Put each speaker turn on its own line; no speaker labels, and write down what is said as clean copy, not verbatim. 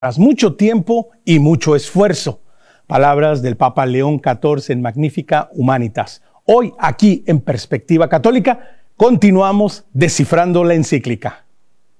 tras mucho tiempo y mucho esfuerzo. Palabras del Papa León XIV en Magnificat Humanitas. Hoy, aquí en Perspectiva Católica, continuamos descifrando la encíclica.